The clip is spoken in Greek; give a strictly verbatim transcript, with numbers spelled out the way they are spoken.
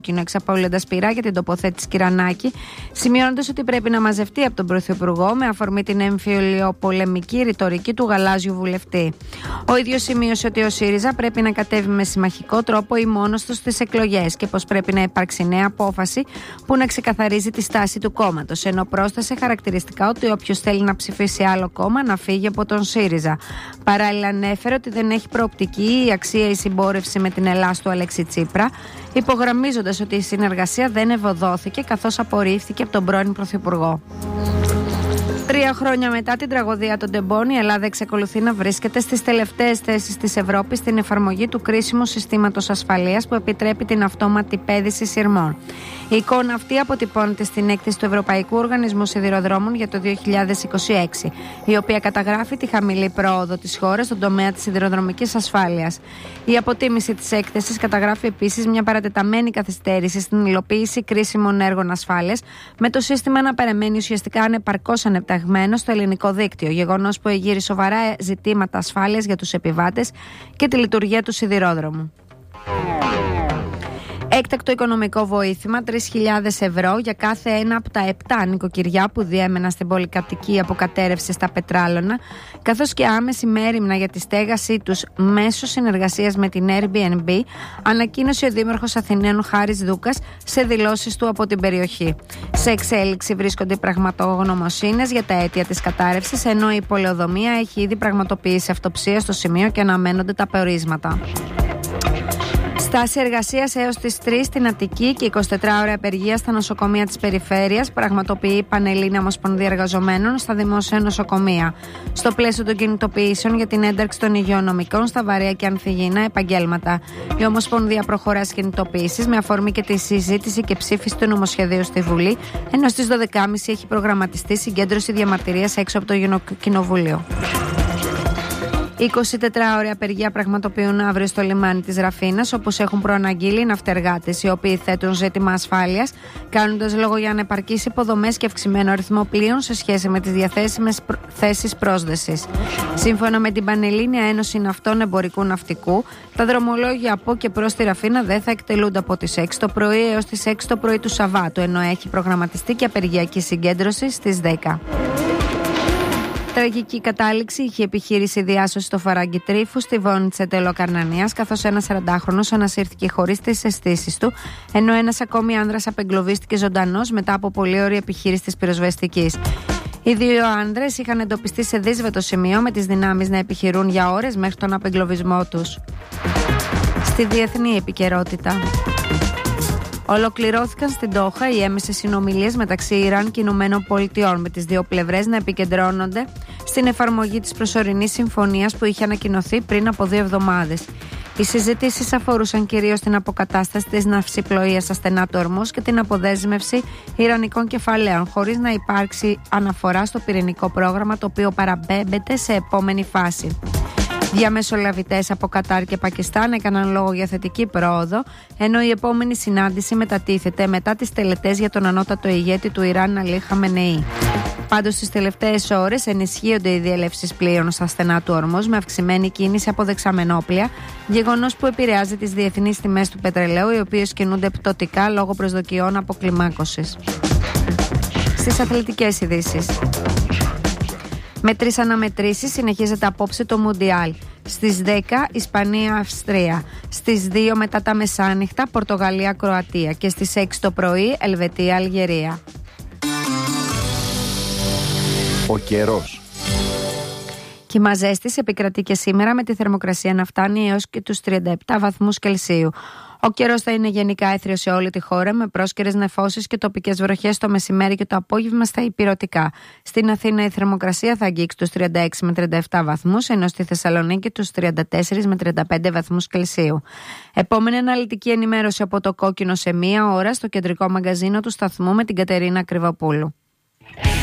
κόκκινο, εξαπολύοντας πειρά για την τοποθέτηση Κυρανάκη, σημειώνοντας ότι πρέπει να μαζευτεί από τον Πρωθυπουργό με αφορμή την εμφυλιοπολεμική ρητορική του γαλάζιου βουλευτή. Ο ίδιος σημείωσε ότι ο ΣΥΡΙΖΑ πρέπει να κατέβει με συμμαχικό τρόπο ή μόνος του στις εκλογές και πως πρέπει να υπάρξει νέα απόφαση που να ξεκαθαρίζει τη στάση του κόμματος. Ενώ πρόσθεσε χαρακτηριστικά ότι όποιος θέλει να ψηφίσει άλλο κόμμα να φύγει από τον ΣΥΡΙΖΑ. Παράλληλα, ανέφερε ότι δεν έχει προοπτική η αξία η συμπόρευση με την Ελλάς του Αλέξη Τσίπρα, υπογραμμίζοντας ότι η συνεργασία δεν ευωδόθηκε καθώς απορρίφθηκε από τον πρώην Πρωθυπουργό. Τρία χρόνια μετά την τραγωδία των Τεμπών, η Ελλάδα εξακολουθεί να βρίσκεται στις τελευταίες θέσεις της Ευρώπης στην εφαρμογή του κρίσιμου συστήματος ασφαλείας που επιτρέπει την αυτόματη πέδηση σειρμών. Η εικόνα αυτή αποτυπώνεται στην έκθεση του Ευρωπαϊκού Οργανισμού Σιδηροδρόμων για το δύο χιλιάδες είκοσι έξι, η οποία καταγράφει τη χαμηλή πρόοδο της χώρας στον τομέα της σιδηροδρομικής ασφάλειας. Η αποτίμηση της έκθεσης καταγράφει επίσης μια παρατεταμένη καθυστέρηση στην υλοποίηση κρίσιμων έργων ασφάλειας, με το σύστημα να παραμένει ουσιαστικά ανεπαρκώς ανεπταγμένο στο ελληνικό δίκτυο, γεγονός που εγείρει σοβαρά ζητήματα ασφάλειας για τους επιβάτες και τη λειτουργία του σιδηρόδρομου. Έκτακτο οικονομικό βοήθημα τρεις χιλιάδες ευρώ για κάθε ένα από τα επτά νοικοκυριά που διέμεναν στην πολυκατοικία που κατέρευσε στα Πετράλωνα, καθώς και άμεση μέριμνα για τη στέγασή τους μέσω συνεργασίας με την Airbnb, ανακοίνωσε ο Δήμαρχος Αθηναίων Χάρης Δούκας σε δηλώσεις του από την περιοχή. Σε εξέλιξη βρίσκονται οι πραγματογνωμοσύνες για τα αίτια της κατάρρευσης, ενώ η πολεοδομία έχει ήδη πραγματοποιήσει αυτοψία στο σημείο και αναμένονται τα πορίσματα. Στάση εργασίας έως τις τρεις στην Αττική και εικοσιτετράωρη απεργία στα νοσοκομεία της περιφέρειας πραγματοποιεί η Πανελλήνια Ομοσπονδία Εργαζομένων στα δημόσια νοσοκομεία. Στο πλαίσιο των κινητοποιήσεων για την ένταξη των υγειονομικών στα βαρέα και ανθυγιεινά επαγγέλματα. Η Ομοσπονδία προχωρά στις κινητοποιήσεις με αφορμή και τη συζήτηση και ψήφιση του νομοσχεδίου στη Βουλή, ενώ στις δώδεκα και μισή έχει προγραμματιστεί συγκέντρωση διαμαρτυρίας έξω από το Κοινοβούλιο. Η εικοσιτετράωρη απεργία πραγματοποιούν αύριο στο λιμάνι της Ραφίνας, όπως έχουν προαναγγείλει οι ναυτεργάτες, οι οποίοι θέτουν ζήτημα ασφάλειας, κάνοντας λόγο για ανεπαρκείς υποδομές και αυξημένο αριθμό πλοίων σε σχέση με τις διαθέσιμες προ... θέσεις πρόσδεσης. Σύμφωνα με την Πανελλήνια Ένωση Ναυτών Εμπορικού Ναυτικού, τα δρομολόγια από και προς τη Ραφίνα δεν θα εκτελούνται από τις έξι το πρωί έως τις έξι το πρωί του Σαββάτου, ενώ έχει προγραμματιστεί και απεργιακή συγκέντρωση στις δέκα. Τραγική κατάληξη είχε επιχείρηση διάσωση στο Φαράγγι Τρίφου στη Βόνη της Εντελοκαρνανίας, καθώς ένας σαραντάχρονος ανασύρθηκε χωρίς τις αισθήσεις του, ενώ ένας ακόμη άνδρας απεγκλωβίστηκε ζωντανός μετά από πολλή ώρη επιχείρηση της πυροσβεστικής. Οι δύο άνδρες είχαν εντοπιστεί σε δύσβατο σημείο με τις δυνάμεις να επιχειρούν για ώρες μέχρι τον απεγκλωβισμό τους. Στη διεθνή επικαιρότητα. Ολοκληρώθηκαν στην Ντόχα οι έμεσες συνομιλίες μεταξύ Ιράν και Ηνωμένων Πολιτειών, με τις δύο πλευρές να επικεντρώνονται στην εφαρμογή της προσωρινής συμφωνίας που είχε ανακοινωθεί πριν από δύο εβδομάδες. Οι συζητήσεις αφορούσαν κυρίως την αποκατάσταση της ναυσιπλοείας στα στενά του Ορμούζ και την αποδέσμευση ιρανικών κεφαλαίων, χωρίς να υπάρξει αναφορά στο πυρηνικό πρόγραμμα, το οποίο παραπέμπεται σε επόμενη φάση. Διαμεσολαβητές από Κατάρ και Πακιστάν έκαναν λόγο για θετική πρόοδο, ενώ η επόμενη συνάντηση μετατίθεται μετά τις τελετές για τον ανώτατο ηγέτη του Ιράν, Αλή Χαμενεή. Πάντως, στις τελευταίες ώρες ενισχύονται οι διελεύσεις πλοίων στα στενά του Ορμούζ με αυξημένη κίνηση από δεξαμενόπλια, γεγονός που επηρεάζει τις διεθνείς τιμές του πετρελαίου, οι οποίες κινούνται πτωτικά λόγω προσδοκιών αποκλιμάκωσης. Στις αθλητικές ειδήσεις. Με τρεις αναμετρήσεις συνεχίζεται απόψε το Μουντιάλ. Στις δέκα Ισπανία-Αυστρία, στις δύο μετά τα μεσάνυχτα Πορτογαλία-Κροατία και στις έξι το πρωί Ελβετία-Αλγερία. Ο καιρός. Κύμα ζέστης επικρατεί και σήμερα, με τη θερμοκρασία να φτάνει έως και τους τριάντα επτά βαθμούς Κελσίου. Ο καιρός θα είναι γενικά έθριος σε όλη τη χώρα, με πρόσκαιρες νεφώσεις και τοπικές βροχές το μεσημέρι και το απόγευμα στα ηπειρωτικά. Στην Αθήνα η θερμοκρασία θα αγγίξει τους τριάντα έξι με τριάντα επτά βαθμούς, ενώ στη Θεσσαλονίκη τους τριάντα τέσσερα με τριάντα πέντε βαθμούς Κελσίου. Επόμενη αναλυτική ενημέρωση από το Κόκκινο σε μία ώρα στο κεντρικό μαγκαζίνο του σταθμού με την Κατερίνα Κρυβοπούλου.